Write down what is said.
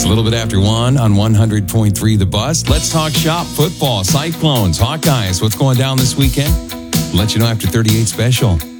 It's a little bit after 1 on 100.3 The Buzz. Let's talk shop football, Cyclones, Hawkeyes. What's going down this weekend? We'll let you know after 38 special.